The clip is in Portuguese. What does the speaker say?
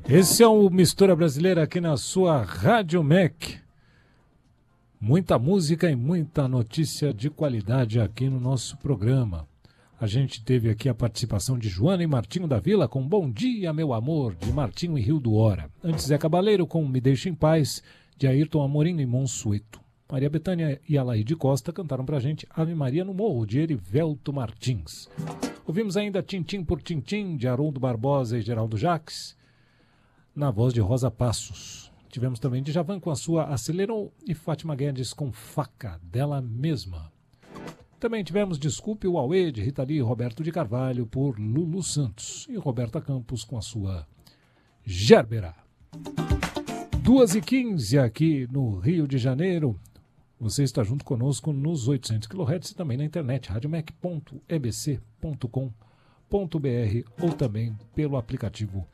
Esse é o Mistura Brasileira aqui na sua Rádio MEC. Muita música e muita notícia de qualidade aqui no nosso programa. A gente teve aqui a participação de Joana e Martinho da Vila com Bom Dia, Meu Amor, de Martinho e Rio do Hora. Antes Zé Cabaleiro com Me Deixa em Paz, de Ayrton Amorim e Monsueto. Maria Bethânia e Alaide Costa cantaram pra gente Ave Maria no Morro, de Erivelto Martins. Ouvimos ainda Tintim por Tintim, de Haroldo Barbosa e Geraldo Jacques, na voz de Rosa Passos. Tivemos também Djavan com a sua Acelerou e Fátima Guedes com Faca, dela mesma. Também tivemos Desculpe o Auê, de Rita Lee e Roberto de Carvalho, por Lulu Santos. E Roberta Campos com a sua Gerbera. 2h15 aqui no Rio de Janeiro. Você está junto conosco nos 800 kHz e também na internet, radiomec.ebc.com.br ou também pelo aplicativo